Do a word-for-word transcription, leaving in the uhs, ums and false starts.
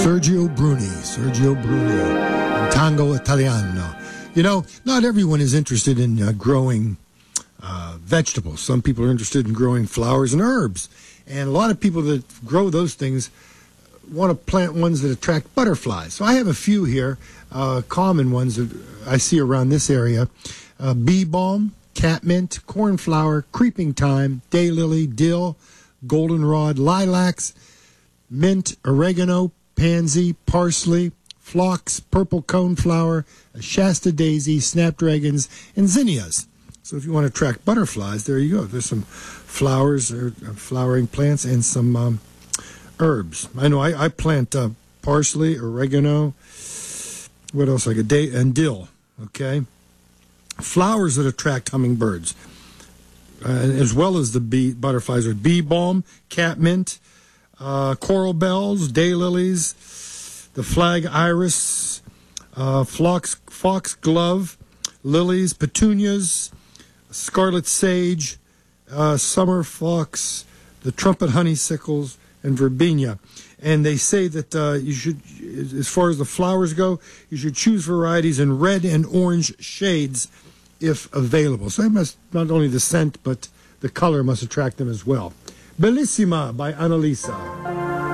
Sergio Bruni, Sergio Bruni, Tango Italiano. You know, not everyone is interested in uh, growing uh, vegetables. Some people are interested in growing flowers and herbs. And a lot of people that grow those things want to plant ones that attract butterflies. So I have a few here, uh, common ones that I see around this area. Uh, bee balm, catmint, cornflower, creeping thyme, daylily, dill, goldenrod, lilacs, mint, oregano, pansy, parsley, phlox, purple coneflower, Shasta daisy, snapdragons, and zinnias. So if you want to attract butterflies, there you go. There's some flowers or uh, flowering plants and some um, herbs. I know I, I plant uh, parsley, oregano, what else I get? Day and dill, okay? Flowers that attract hummingbirds, uh, as well as the bee butterflies, are bee balm, catmint, uh, coral bells, daylilies, the flag iris, uh, phlox, foxglove, lilies, petunias, scarlet sage, uh, summer fox, the trumpet honeysuckles, and verbena. And they say that uh, you should, as far as the flowers go, you should choose varieties in red and orange shades if available. So it must, not only the scent, but the color must attract them as well. Bellissima by Annalisa.